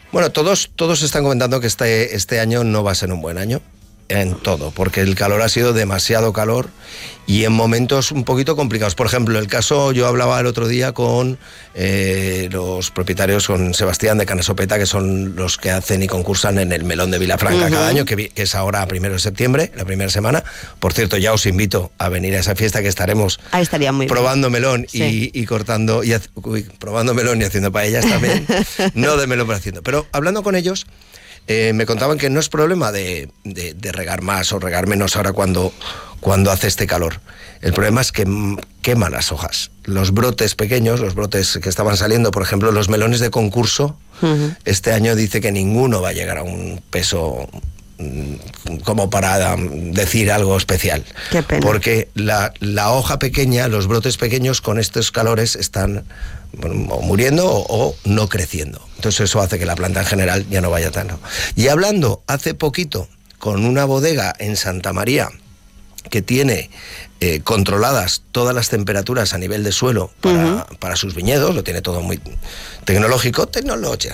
Bueno, todos están comentando que este año no va a ser un buen año. En todo, porque el calor ha sido demasiado calor y en momentos un poquito complicados. Por ejemplo, el caso, yo hablaba el otro día con los propietarios, con Sebastián de Canesopeta, que son los que hacen y concursan en el Melón de Vilafranca cada año, que es ahora a 1 de septiembre, la primera semana. Por cierto, ya os invito a venir a esa fiesta, que estaremos probando melón y cortando, probando melón y haciendo paellas también. No de melón, pero haciendo. Pero hablando con ellos, me contaban que no es problema de regar más o regar menos ahora cuando hace este calor. El problema es que queman las hojas. Los brotes pequeños, los brotes que estaban saliendo, por ejemplo, los melones de concurso, este año dice que ninguno va a llegar a un peso como para decir algo especial. Qué pena. Porque la hoja pequeña, los brotes pequeños con estos calores están o muriendo o no creciendo. Entonces eso hace que la planta en general ya no vaya tanto. Y hablando hace poquito con una bodega en Santa María que tiene controladas todas las temperaturas a nivel de suelo para sus viñedos, lo tiene todo muy tecnología,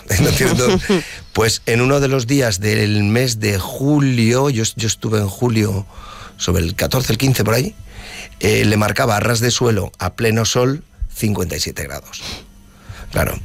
pues en uno de los días del mes de julio, yo estuve en julio sobre el 14, el 15 por ahí, le marcaba a ras de suelo a pleno sol 57 grados. Claro,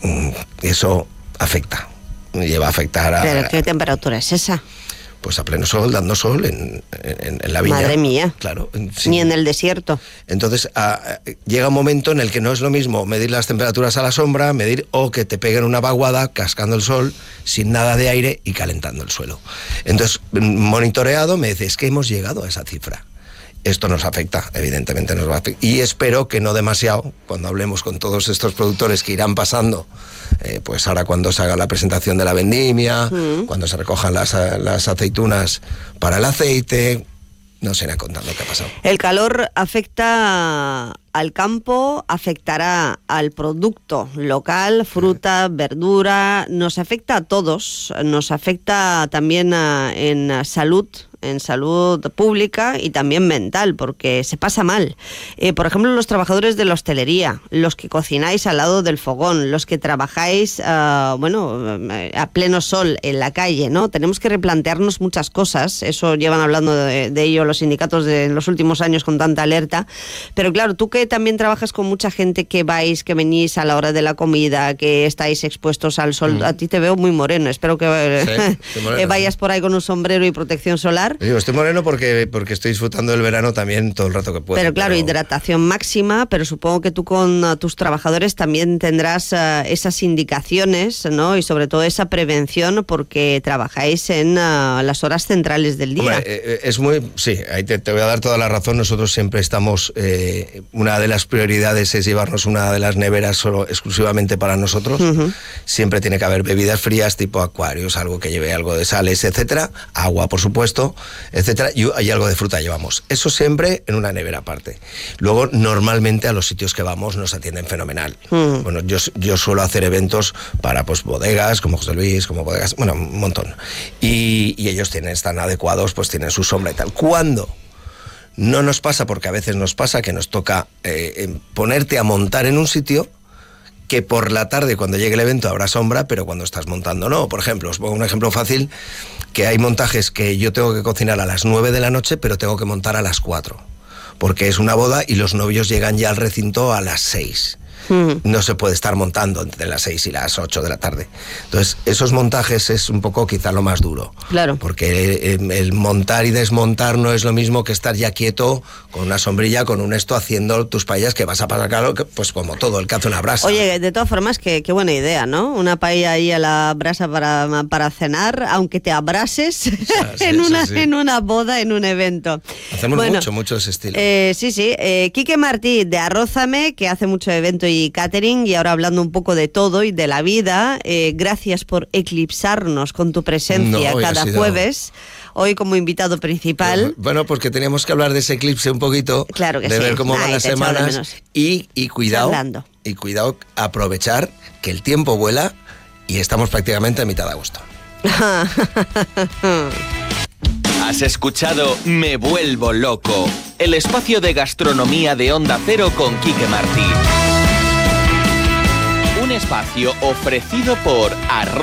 eso afecta, lleva a afectar a... ¿Pero qué temperatura es esa? Pues a pleno sol, dando sol en la viña. Madre mía. Claro. Sí. Ni en el desierto. Entonces llega un momento en el que no es lo mismo medir las temperaturas a la sombra, o que te peguen una vaguada cascando el sol sin nada de aire y calentando el suelo. Entonces, monitoreado, me dice, es que hemos llegado a esa cifra. Esto nos afecta, evidentemente nos va a afectar. Y espero que no demasiado, cuando hablemos con todos estos productores que irán pasando, pues ahora cuando se haga la presentación de la vendimia, cuando se recojan las aceitunas para el aceite, nos irán contando qué ha pasado. El calor afecta al campo, afectará al producto local, fruta, verdura, nos afecta a todos, nos afecta también en salud pública y también mental, porque se pasa mal. Por ejemplo, los trabajadores de la hostelería, los que cocináis al lado del fogón, los que trabajáis a pleno sol en la calle, ¿no? Tenemos que replantearnos muchas cosas, eso llevan hablando de ello los sindicatos de los últimos años con tanta alerta, pero claro, tú que también trabajas con mucha gente que venís a la hora de la comida, que estáis expuestos al sol, a ti te veo muy moreno, espero que vayas por ahí con un sombrero y protección solar. Digo, estoy moreno porque estoy disfrutando del verano también todo el rato que puedo. Pero claro, hidratación máxima, pero supongo que tú con tus trabajadores también tendrás esas indicaciones, ¿no? Y sobre todo esa prevención, porque trabajáis en las horas centrales del día. Hombre, sí, ahí te voy a dar toda la razón. Nosotros siempre estamos, una de las prioridades es llevarnos una de las neveras solo exclusivamente para nosotros. Siempre tiene que haber bebidas frías tipo acuarios, algo que lleve algo de sales, etcétera, agua por supuesto, etcétera, y algo de fruta llevamos. Eso siempre en una nevera aparte. Luego, normalmente a los sitios que vamos nos atienden fenomenal. Bueno, yo suelo hacer eventos para bodegas, como José Luis, como bodegas, un montón. Y ellos están adecuados, pues tienen su sombra y tal. ¿Cuándo? No nos pasa, porque a veces nos pasa que nos toca ponerte a montar en un sitio que por la tarde, cuando llegue el evento, habrá sombra, pero cuando estás montando no. Por ejemplo, os pongo un ejemplo fácil, que hay montajes que yo tengo que cocinar a las 9 de la noche, pero tengo que montar a las 4, porque es una boda y los novios llegan ya al recinto a las 6. No se puede estar montando entre las 6 y las 8 de la tarde. Entonces, esos montajes es un poco quizá lo más duro. Claro. Porque el montar y desmontar no es lo mismo que estar ya quieto, con una sombrilla, con un esto, haciendo tus paellas, que vas a pasar calor, pues como todo, el que hace una brasa. Oye, de todas formas, qué buena idea, ¿no? Una paella ahí a la brasa para cenar, aunque te abrases en una boda, en un evento. Hacemos mucho ese estilo. Sí. Quique Martí, de Arrózame, que hace mucho evento y catering, y ahora hablando un poco de todo y de la vida, gracias por eclipsarnos con tu presencia cada jueves, hoy como invitado principal. Bueno, porque teníamos que hablar de ese eclipse un poquito, claro que de ver cómo van las semanas, y cuidado, aprovechar que el tiempo vuela y estamos prácticamente a mitad de agosto. Has escuchado Me Vuelvo Loco, el espacio de gastronomía de Onda Cero con Quique Martí. Un espacio ofrecido por Arroz